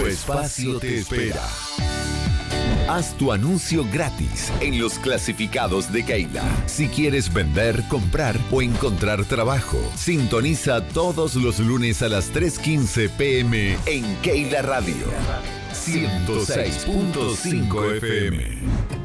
espacio te espera. Haz tu anuncio gratis en los clasificados de Keila. Si quieres vender, comprar o encontrar trabajo, sintoniza todos los lunes a las 3:15 p.m. en Keila Radio 106.5 FM.